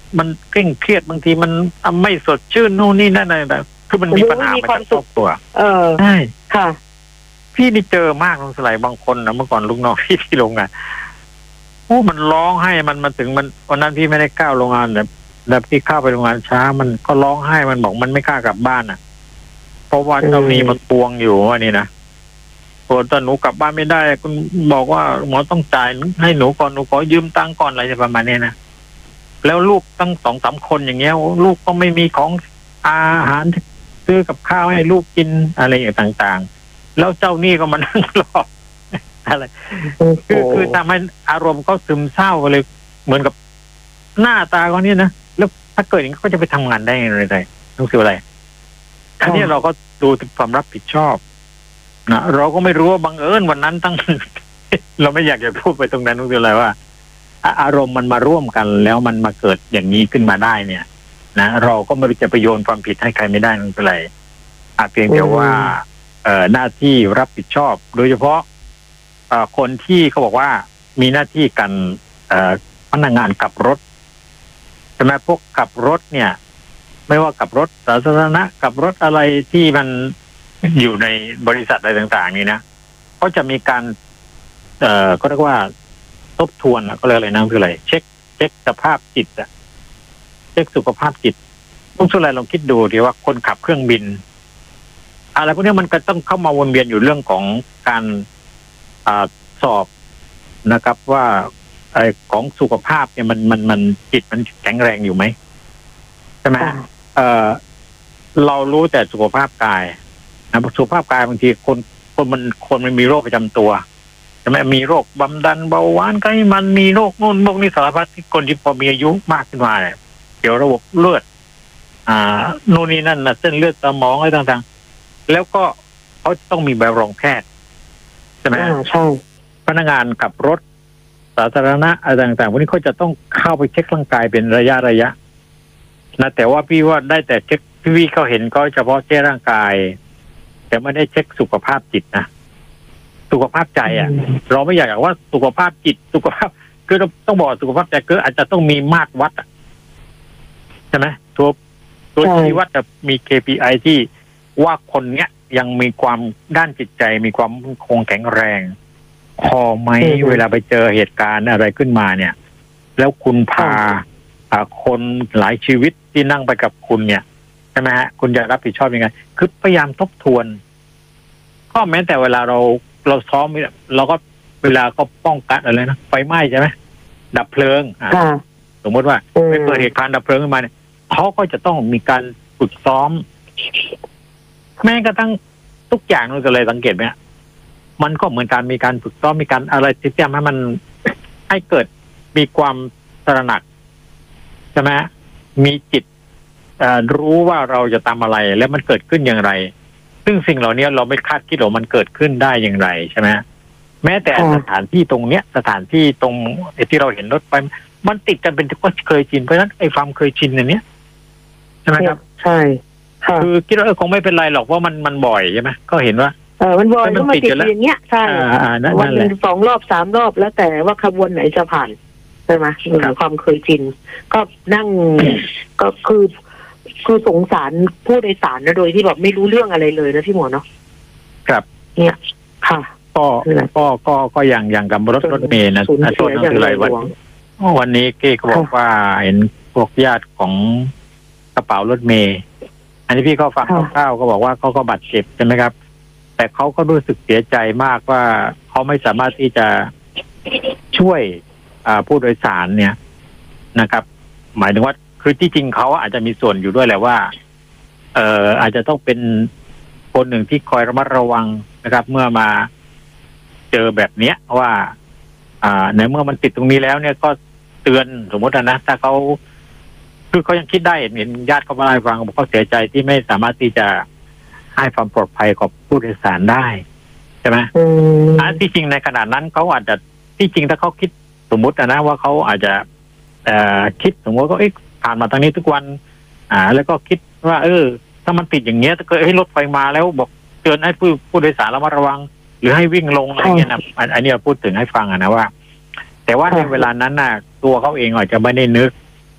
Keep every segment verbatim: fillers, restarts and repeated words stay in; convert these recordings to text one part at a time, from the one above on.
มันเคร่งเครียดบางทีมันไม่สดชื่นนู่นนี่นั่นอะไรแบบคือมันมีปัญหามาจากครอบครัวเออใช่ค่ะพี่นี่เจอมากลงสลายบางคนนะเมื่อก่อนลูกน้องพี่ที่โรงงานโอ้มันร้องไห้มันมาถึงมันวันนั้นพี่ไม่ได้ก้าวโรงงานแบบแบบพี่เข้าไปโรงงานช้ามันก็ร้องไห้มันบอกมันไม่กล้ากลับบ้านอ่ะเพราะว่าเจ้านี้มันปวงอยู่ว่านี่นะปวดตอนหนูกลับบ้านไม่ได้คุณบอกว่าหมอต้องจ่ายให้หนูก่อนหนูขอยืมตังค์ก่อนอะไรประมาณนี้นะแล้วลูกตั้งสองสามคนอย่างเงี้ยลูกก็ไม่มีของอาหารซื้อกับข้าวให้ลูกกินอะไรอย่างต่างๆแล้วเจ้านี่ก็มานั่งรออะไรคือคือทำให้อารมณ์เขาซึมเศร้าเลยเหมือนกับหน้าตาเขาเนี่ยนะแล้วถ้าเกิดอย่างนี้เขาจะไปทำงานได้ยังไงได้รู้สึกอะไรอันนี้เราก็ดูถึงความรับผิดชอบนะเราก็ไม่รู้ว่าบังเอิญวันนั้นตั้ง เราไม่อยากจะพูดไปตรงนั้นรู้สึกอะไรว่าอารมณ์มันมาร่วมกันแล้วมันมาเกิดอย่างนี้ขึ้นมาได้เนี่ยนะเราก็ไม่รู้จะไปโยนความผิดให้ใครไม่ได้นั่นเป็นไรอาจเพียงแต่ว่าเอ่อหน้าที่รับผิดชอบโดยเฉพาะเอ่อคนที่เขาบอกว่ามีหน้าที่กันเอ่อพนักงานขับรถใช่ไหมพวกขับรถเนี่ยไม่ว่าขับรถสาธารณะขับรถอะไรที่มันอยู่ในบริษัทอะไรต่างๆนี่นะก็จะมีการเอ่อก็เรียกว่าทบทวนก็เลยอะไรนะคืออะไรเช็คเช็คสภาพจิตอะเช็คสุขภาพจิตพวกสุดอะไรลองคิดดูดีว่าคนขับเครื่องบินอะไรพวกนี้มันก็ต้องเข้ามาวนเวียนอยู่เรื่องของการอ่าสอบนะครับว่าไอ้ของสุขภาพเนี่ยมันมันมันจิตมันแข็งแรงอยู่ไหมใช่ไหมเออเรารู้แต่สุขภาพกายนะสุขภาพกายบางทีคนคนมันคนมันมีโรคประจำตัวใช่ไหมมีโรคความดันเบาหวานไขมันมีโรคโน่นโรคนี้สารพัดที่คนที่พอมีอายุมากขึ้นมาเนี่ยเกี่ยวระบบเลือดอ่าโน่นนี่นั่นนะเส้นเลือดสมองอะไรต่างๆแล้วก็เขาต้องมีใบรับรองแพทย์ใช่ไหมใช่พนักงานขับรถสาธารณะอะไรต่างๆพวกนี้เขาจะต้องเข้าไปเช็คร่างกายเป็นระยะระยะนะแต่ว่าพี่ว่าได้แต่เช็คพี่เขาเห็นก็เฉพาะเช็คร่างกายแต่ไม่ได้เช็คสุขภาพจิตนะสุขภาพใจอ่ะเราไม่อยากว่าสุขภาพจิตสุขภาพคือเราต้องบอกสุขภาพใจคืออาจจะต้องมีมาตรวัดใช่ไหมตัวตัวชี้วัดจะมี เค พี ไอ ที่ว่าคนเนี้ยยังมีความด้านจิตใจมีความคงแข็งแรงพอไหมเวลาไปเจอเหตุการณ์อะไรขึ้นมาเนี่ยแล้วคุณพาคนหลายชีวิตที่นั่งไปกับคุณเนี่ยใช่ไหมฮะคุณจะรับผิดชอบยังไงคือพยายามทบทวนก็แม้แต่เวลาเราเราซ้อมเราก็เวลาก็ป้องกันอะไรนะไฟไหม้ใช่ไหมดับเพลิงอ่าสมมติว่าไปเกิดเหตุการณ์ดับเพลิงขึ้นมาเนี่ยเขาก็จะต้องมีการฝึกซ้อมแม้กระทั่งทุกอย่างเราจะเลยสังเกตไหมมันก็เหมือนการมีการฝึกซ้อมมีการอะไรที่จะให้มันให้เกิดมีความตระหนักใช่ไหมมีจิตรู้ว่าเราจะทำอะไรแล้วมันเกิดขึ้นอย่างไรซึ่งสิ่งเหล่านี้เราไม่คาดคิดว่ามันเกิดขึ้นได้อย่างไรใช่ไหมแม้แต่สถานที่ตรงเนี้ยสถานที่ตรงที่เราเห็นรถไฟมันติดกันเป็นก็เคยชินเพราะฉะนั้นไอ้ความเคยชินอันเนี้ยใช่ไหมครับใช่คือคิดว่าเออคงไม่เป็นไรหรอกเพราะมันมันบ่อยใช่ไหมก็เห็นว่าเออมันบ่อยก็มาติดอย่างเงี้ยใช่วันหนึ่งสองรอบสามรอบแล้วแต่ว่าขบวนไหนจะผ่านใช่ไหมความเคยชินก็นั่งก็คือคือสงสารผู้โดยสารนะโดยที่แบบไม่รู้เรื่องอะไรเลยนะพี่หมอเนาะครับเนี่ยค่ะก็ก็ก็ก็อย่างอย่างกับรถรถเมล์นะต้นคืออะไรวันวันนี้เก้ก็บอกว่าเห็นพวกญาติของกระเป๋ารถเมล์อันนี้พี่ก็ฟังคร่าวๆก็บอกว่าเขาก็บาดเจ็บใช่ไหมครับแต่เขาก็รู้สึกเสียใจมากว่าเขาไม่สามารถที่จะช่วยผู้โดยสารเนี่ยนะครับหมายถึงว่าคือที่จริงเขาอาจจะมีส่วนอยู่ด้วยแหละว่าเอ่ออาจจะต้องเป็นคนหนึ่งที่คอยระมัดระวังนะครับเมื่อมาเจอแบบเนี้ยว่าอ่าในเมื่อมันติดตรงนี้แล้วเนี่ยก็เตือนสมมตินะถ้าเขาคือเขายังคิดได้เห็นญาติเขามาเล่าให้ฟังบอกเขาเสียใจที่ไม่สามารถที่จะให้ความปลอดภัยกับผู้โดยสารได้ใช่ไหมอันที่จริงในขณะนั้นเขาอาจจะที่จริงถ้าเขาคิดสมมตินะว่าเขาอาจจะเอ่อคิดสมมติก็เอ๊ะผ่านมาทางนี้ทุกวันอ่าแล้วก็คิดว่าเออถ้ามันติดอย่างเงี้ยถ้าเกิดให้รถไฟมาแล้วบอกเตือนให้ผู้ผู้โดยสารระมัดระวังหรือให้วิ่งลงอะไรเงี้ยนะอันนี้เราพูดถึงให้ฟังอะนะว่าแต่ว่าในเวลานั้นน่ะตัวเขาเองอาจจะไม่ได้นึก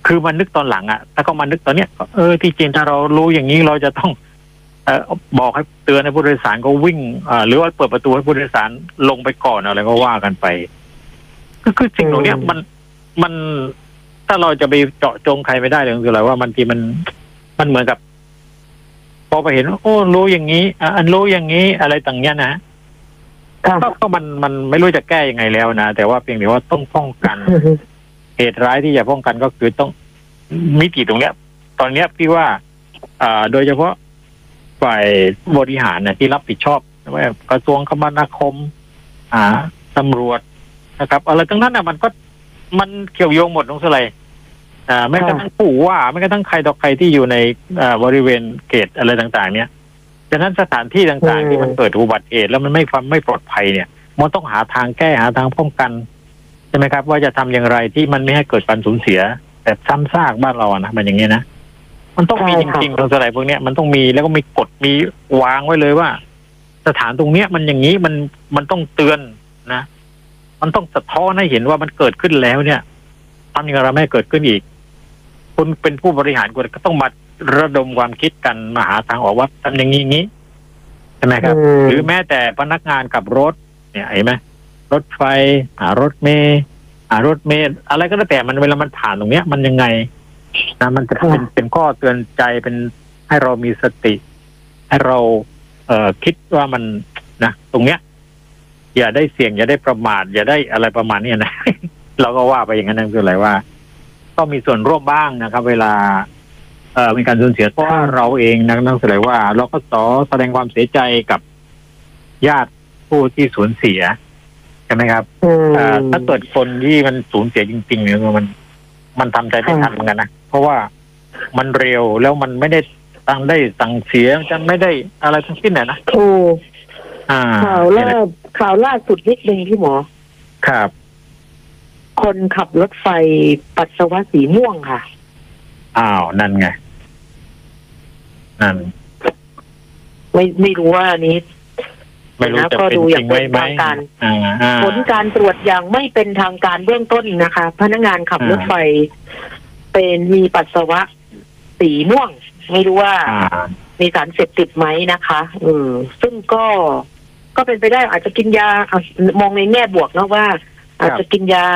คือมันนึกตอนหลังอ่ะถ้าก็มานึกตอนเนี้ยเออที่จริงถ้าเรารู้อย่างนี้เราจะต้องเอ่อบอกให้เตือนให้ผู้โดยสารก็วิ่งอ่าหรือว่าเปิดประตูให้ผู้โดยสารลงไปก่อนอะไรก็ว่ากันไปก็คือสิ่งเหล่านี้มันมันถ้าเราจะไปเจาะจงใครไม่ได้เลยคืออะไรว่ามันทีมันมันเหมือนกับพอไปเห็นว่าโอ้รู้อย่างนี้อ่ะอันรู้อย่างนี้อะไรต่างเนี้ยนะก็ก็มันมันไม่รู้จะแก้ยังไงแล้วนะแต่ว่าเพียงแต่ว่าต้องป้องกันเหตุร้ายที่จะป้องกันก็คือต้องมิติตรงเนี้ยตอนเนี้ยพี่ว่าอ่าโดยเฉพาะฝ่ายบริหารเนี่ยที่รับผิดชอบว่ากระทรวงคมนาคมอ่าตำรวจนะครับอะไรทั้งนั้นน่ะมันก็มันเกี่ยวโยงหมดตรงส่วนอะไรอ่าไม่กระทั่งผู้ว่าไม่กระทั่งใครต่อใครที่อยู่ในอ่าบริเวณเขตอะไรต่างๆเนี่ยฉะนั้นสถานที่ต่างๆที่มันเกิดอุบัติเหตุแล้วมันไม่ความไม่ปลอดภัยเนี่ยมันต้องหาทางแก้หาทางป้องกันใช่ไหมครับว่าจะทำอย่างไรที่มันไม่ให้เกิดการสูญเสียแบบซ้ำซากบ้านเราอะนะมันอย่างเงี้ยนะมันต้องมีจริงๆตรงส่วนอะไรพวกเนี้ยมันต้องมีแล้วก็มีกฎมีวางไว้เลยว่าสถานตรงเนี้ยมันอย่างนี้มันมันต้องเตือนนะมันต้องสะท้อนให้เห็นว่ามันเกิดขึ้นแล้วเนี่ยทำอย่างไรไม่ให้เกิดขึ้นอีกคุณเป็นผู้บริหารคุณก็ต้องมาระดมความคิดกันมาหาทางออกว่าทำอย่างนี้อย่างนี้ใช่ไหมครับหรือแม้แต่พนักงานขับรถเนี่ยเห็นไหมรถไฟหารถเมล์หารถเมล์อะไรก็แล้วแต่มันเวลามันผ่านตรงเนี้ยมันยังไงนะมันจะเป็นเป็นข้อเตือนใจเป็นให้เรามีสติให้เราเอ่อคิดว่ามันนะตรงเนี้ยอย่าได้เสี่ยงอย่าได้ประมาทอย่าได้อะไรประมาณนี้นะ เราก็ว่าไปอย่างนั้นนั่นคืออะไรว่าต้องมีส่วนร่วมบ้างนะครับเวลาเอ่อมีการสูญเสียเพราะว่าเราเองนะนั่นคืออะไรว่าเราก็ขอแสดงความเสียใจกับญาติผู้ที่สูญเสียใช่ไหมครับถ้าเกิดคนที่มันสูญเสียจริงๆเนี่ยมันมันทำใจไม่ทันเหมือนกันนะเพราะว่ามันเร็วแล้วมันไม่ได้ตั้งได้สั่งเสียจะไม่ได้อะไรทั้งสิ้นน่ะนะโอ้ข่าวล่าข่าวล่าสุดนิดนึงพี่หมอครับคนขับรถไฟปัสสาวะสีม่วงค่ะอ้าวนั่นไงนั่นไม่ไม่รู้ว่านี้ไม่รู้จะเป็นจริงไหมผลการตรวจอย่างไม่เป็นทางการเบื้องต้นนะคะพนักงานขับรถไฟเป็นมีปัสสาวะสีม่วงไม่รู้ว่ามีสารเสพติดไหมนะคะเออซึ่งก็ก็เป็นไปได้อาจจะกินยามองในแง่บวกนะว่าอาจจะกินยา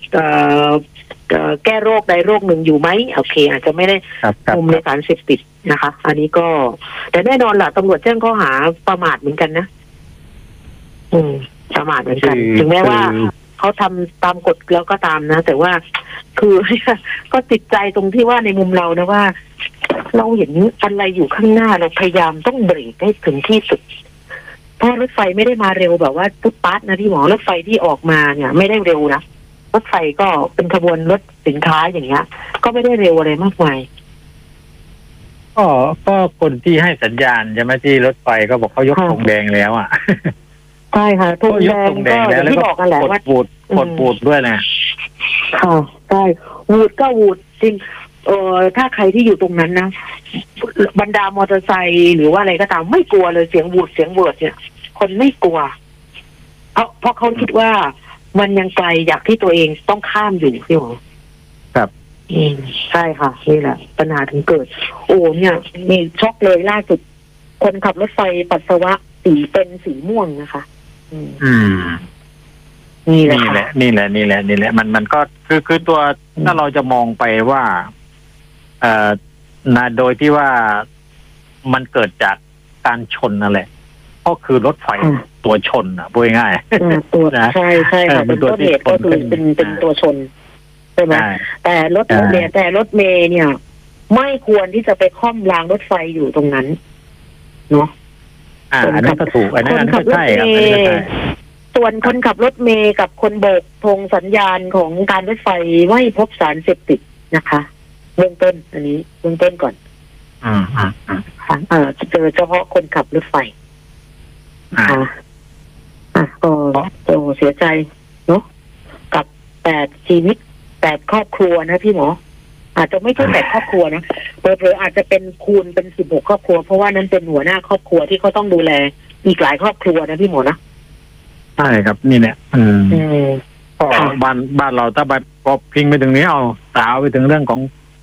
แก้โรคใดโรคหนึ่งอยู่ไหมโอเคอาจจะไม่ได้คุมในสารเสพติดนะคะอันนี้ก็แต่แน่นอนแหละตำรวจแจ้งข้อหาประมาทเหมือนกันนะอืมประมาทเหมือนกันถึงแม้ว่าเขาทำตามกฎแล้วก็ตามนะแต่ว่าคือก็ติดใจตรงที่ว่าในมุมเรานะว่าเราเห็นอะไรอยู่ข้างหน้าเราพยายามต้องเบรกให้ถึงที่สุดเพราะรถไฟไม่ได้มาเร็วแบบว่าปุ๊บปั๊บนะพี่หมอรถไฟที่ออกมาเนี่ยไม่ได้เร็วนะรถไฟก็เป็นขบวนรถสินค้าอย่างเงี้ยก็ไม่ได้เร็วอะไรมากมายก็ก็คนที่ให้สัญญาณใช่ไหมที่รถไฟก็บอกเขายกธงแดงแล้วอ่ะใช่ค่ะธงแดงก็ที่บอกกันแหละว่าปูดกดปูดด้วยนะค่ะใช่วูดก็วูดจริงเออถ้าใครที่อยู่ตรงนั้นนะบรรดามอเตอร์ไซค์หรือว่าอะไรก็ตามไม่กลัวเลยเสียงวูดเสียงเวิร์ดเนี่ยคนไม่กลัวเพราะเพราะเขาคิดว่ามันยังไกลอยากที่ตัวเองต้องข้ามอยู่พี่หมอครับอืมใช่ค่ะนี่แหละปัญหาถึงเกิดโอ้เนี่ยมีช็อกเลยล่าสุดคนขับรถไฟปัสสาวะสีเป็นสีม่วงนะคะอืมนี่แหละนี่แหละนี่แหละนี่แหละนี่แหละมันมันก็คือคือตัวถ้าเราจะมองไปว่าเอ่อนะโดยที่ว่ามันเกิดจากการชนนั่นแหละก็คือรถไฟตัวชนอ่ะพูดง่ายๆตัวใช่ใช่ค่ะเป็นตัวเหตุก็คือเป็นเป็นตัวชนใช่ไหมแต่รถเมล์แต่รถเมล์เนี่ยไม่ควรที่จะไปค่อมรางรถไฟอยู่ตรงนั้นเนาะอ่าอันนั้นก็ถูกอันนั้นก็ใช่ครับส่วนคนขับรถเมล์กับคนโบกธงสัญญาณของการรถไฟไม่พบสารเสพติดนะคะเบื้องต้นอันนี้เบื้องต้นก่อนอ่าอ่าอ่าเออเจอเฉพาะคนขับรถไฟอ่าอ่ะก็โอ้เสียใจเนาะกับแปดชีวิตแปดครอบครัวนะพี่หมออาจจะไม่ใช่แปดครอบครัวนะเผลอๆอาจจะเป็นคูณเป็นสิบหกครอบครัวเพราะว่านั้นเป็นหัวหน้าครอบครัวที่เขาต้องดูแลอีกหลายครอบครัวนะพี่หมอนะใช่ครับนี่เนี่ยอืมก็บ้านบ้านเราถ้าไปพอพิงไปถึงนี้เอาสาวไปถึงเรื่องของ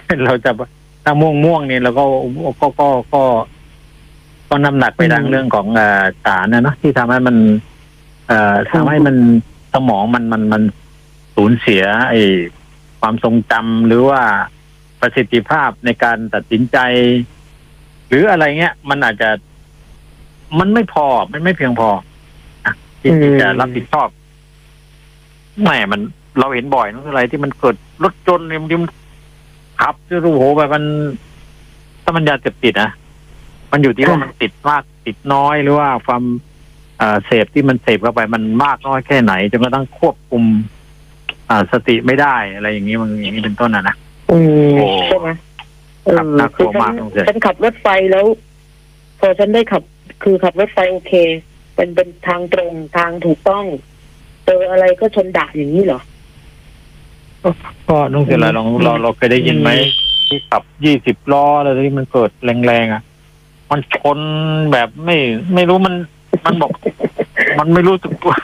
เราจะถ้าม่วงม่วงเนี่ยเราก็ก็ก็ก็ก็น้ำหนักไปทางเรื่องของเอ่อสารนะเนาะที่ทำให้มัน เอ่อทำให้มันสมองมันมันมันสูญเสียไอ้ความทรงจำหรือว่าประสิทธิภาพในการตัดสินใจ หรืออะไรเงี้ย มันอาจจะมันไม่พอมันไม่เพียงพออะที่จะรับผิดชอบแหมมันเราเห็นบ่อยนะอะไรที่มันเกิดรถจนเนี่ยมันขับจะรู้โหแบบมันถ้ามันยาเสพติดนะมันอยู่ที่ว่ามันติดมากติดน้อยหรือว่าความเสพที่มันเสพเข้าไปมันมากน้อยแค่ไหนจนกระทั่งควบคุมสติไม่ได้อะไรอย่างนี้มันอย่างนี้เป็นต้นนะนะอืมใช่ไหมเออคือฉันฉันขับรถไฟแล้ว พอฉันได้ขับ คือขับรถไฟโอเค เป็นเป็นทางตรงทางถูกต้องเจออะไรก็ชนด่าอย่างนี้เหรอก็น้องเสียละลองเราเราเคยได้ยินไหมที่ขับยี่สิบล้ออะไรที่มันเกิดแรงๆอ่ะมันชนแบบไม่ไม่รู้มันมันบอก มันไม่รู้สึกตัว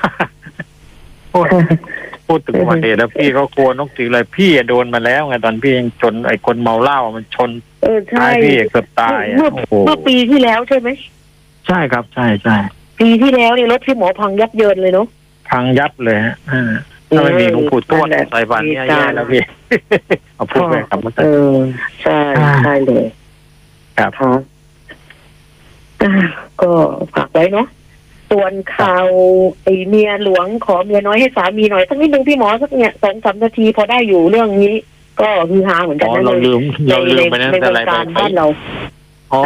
พูดถึงอุบัติเหตุแล้วพี่ก็กลัวนกตีอะไรพี่โดนมาแล้วไงตอนพี่ยังชนไอ้คนเมาเหล้ามันชนเออใช่พี่เกือบตายอ่ะเมื่อปีที่แล้วใช่ไหมใช่ครับใช่ใช่ปีที่แล้วเนี่ยรถพี่หมอพังยับเยินเลยเนาะพังยับเลยฮะถ้าไม่มีหลวงปู่ทวดใส่บาตรเนี่ยแย่แล้วพี่เอาพูดไปครับเออใช่ใช่เลยครับก็ฝากไว้เนาะส่วนข่าวไอเมียหลวงขอเมียน้อยให้สามีหน่อยสักนิดนึงพี่หมอสักเนี่ยสองสามนาทีพอได้อยู่เรื่องนี้ ก็ฮือฮาเหมือนกันนะเราลืมเราลืมไปนั่นแต่อะไรไปบ้านเราอ๋อ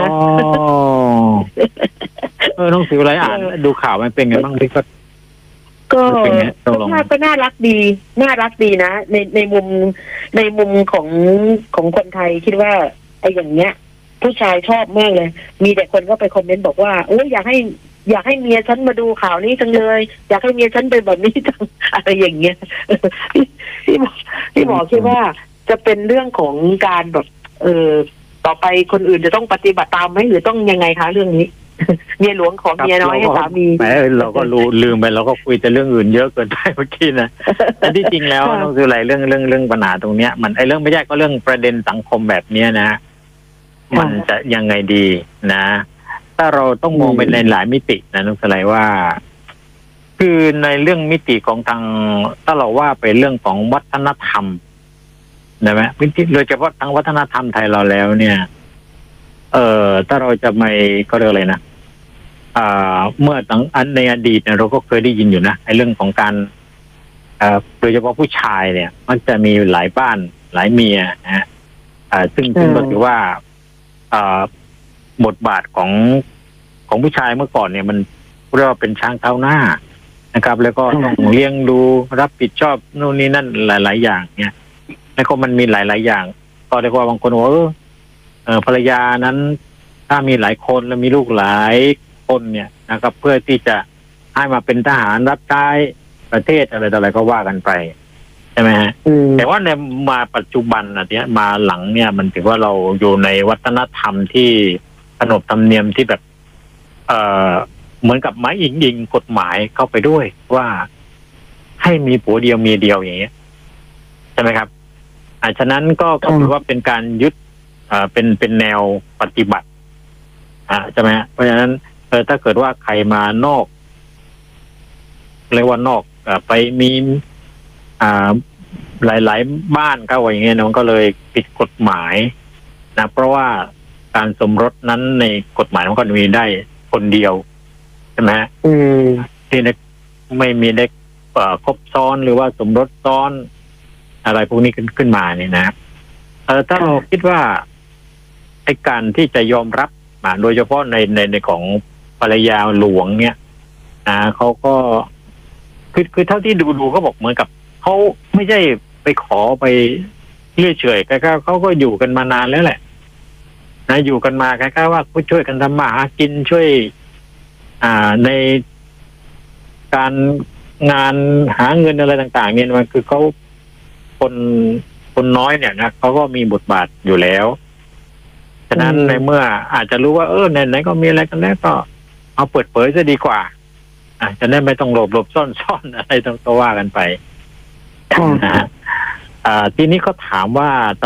เออน้องสิวไรอ่านดูข่าวมันเป็นไงบ้างพี่ก็ก็ก็น่ารักดีน่ารักดีนะในในมุมในมุมของของคนไทยคิดว่าไอ้อย่างเงี้ยผู้ชายชอบมากเลยมีแต่คนก็ไปคอมเมนต์บอกว่าโอ้ยอยากให้อยากให้เมียฉันมาดูข่าวนี้จังเลยอยากให้เมียฉันเป็นแบบนี้จังอะไรอย่างเงี้ยพี่หมอพี่หมอคิดว่าจะเป็นเรื่องของการแบบเออต่อไปคนอื่นจะต้องปฏิบัติตามไหมหรือต้องยังไงคะเรื่องนี้เมียหลวงของเมียน้อยให้สามีแหมเราก็รู้ลืมไปเราก็คุยแต่เรื่องอื่นเยอะเกินไปเมื่อกี้นะแต่ที่จริงแล้วต้องคืออะไรเรื่องเรื่องเรื่องปัญหาตรงเนี้ยมันไอ้เรื่องไม่ใช่ก็เรื่องประเด็นสังคมแบบเนี้ยนะมันจะยังไงดีนะถ้าเราต้องมองไปในหลายมิตินะนุสไลว่าคือในเรื่องมิติของทางถ้าเราว่าไปเรื่องของวัฒนธรรมนะไหมมิติโดยเฉพาะทางวัฒนธรรมไทยเราแล้วเนี่ยเอ่อถ้าเราจะไม่ก็เรียกอะไรนะอ่าเมื่อตั้งอันในอดีตเนี่ยเราก็เคยได้ยินอยู่นะไอ้เรื่องของการเอ่อโดยเฉพาะผู้ชายเนี่ยมันจะมีหลายบ้านหลายเมียนะฮะอ่าซึ่งซึ่งก็ถือว่าอ่าบทบาทของของผู้ชายเมื่อก่อนเนี่ยมันเรียกว่าเป็นช้างเท้าหน้านะครับแล้วก็ต้องเลี้ยงดูรับผิดชอบนู่นนี่นั่นหลายๆอย่างเนี่ยแล้วก็มันมีหลายๆอย่างก็เรียกว่าบางคนว่าเออภรรยานั้นถ้ามีหลายคนแล้วมีลูกหลายคนเนี่ยนะครับเพื่อที่จะให้มาเป็นทหารรับใช้ประเทศอะไรต่ออะไรก็ว่ากันไปใช่ไหมฮะแต่ว่าในมาปัจจุบันอ่ะเนี่ยมาหลังเนี่ยมันถือว่าเราอยู่ในวัฒนธรรมที่ขนบธรรมเนียมที่แบบเอ่อเหมือนกับไม้อิงยิงกฎหมายเข้าไปด้วยว่าให้มีผัวเดียวเมียเดียวอย่างเงี้ยใช่ไหมครับอ่าฉะนั้นก็ก็ถือว่าเป็นการยึดอ่าเป็นเป็นแนวปฏิบัติอ่าใช่ไหมเพราะฉะนั้นเออถ้าเกิดว่าใครมานอกเรียกว่านอกอ่าไปมีอ่าหลายๆบ้านเข้าอย่างเงี้ยมันก็เลยผิดกฎหมายนะเพราะว่าการสมรสนั้นในกฎหมายมันก็มีได้คนเดียวใช่ไหมที่ไม่มีได้ครบซ้อนหรือว่าสมรสซ้อนอะไรพวกนี้ขึ้นขึ้นมาเนี่ยนะเออถ้าเราคิดว่าไอ้การที่จะยอมรับมาโดยเฉพาะในในในของภรรยาหลวงเนี่ยนะเขาก็คือคือเท่าที่ดูดูเขาบอกเหมือนกับเขาไม่ใช่ไปขอไปเรื่อยเฉยแต่ก็เขาก็อยู่กันมานานแล้วแหละนะอยู่กันมาคล้ายๆว่าช่วยกันทำมาหากินช่วยอ่าในการงานหาเงินอะไรต่างๆเนี่ยมันคือเขาคนคนน้อยเนี่ยนะเขาก็มีบทบาทอยู่แล้วฉะนั้นในเมื่ออาจจะรู้ว่าเออไหนๆก็มีอะไรกันแล้วก็เอาเปิดเผยซะดีกว่าอ่าจะได้ไม่ต้องหลบหลบซ่อนซ่อนอะไรต้องก็ว่ากันไปนะฮะอ่าทีนี้เขาถามว่า